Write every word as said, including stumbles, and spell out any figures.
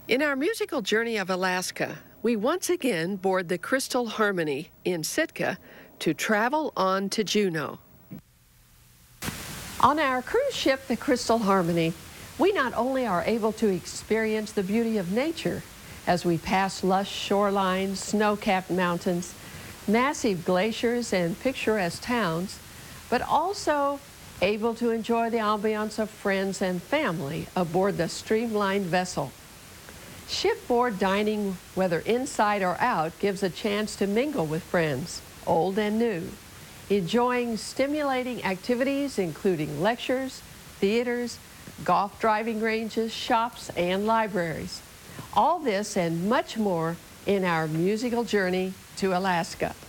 In our musical journey of Alaska, we once again board the Crystal Harmony in Sitka to travel on to Juneau. On our cruise ship, the Crystal Harmony, we not only are able to experience the beauty of nature as we pass lush shorelines, snow-capped mountains, massive glaciers, and picturesque towns, but also able to enjoy the ambiance of friends and family aboard the streamlined vessel. Shipboard dining, whether inside or out, gives a chance to mingle with friends, old and new, enjoying stimulating activities including lectures, theaters, golf driving ranges, shops, and libraries. All this and much more in our musical journey to Alaska.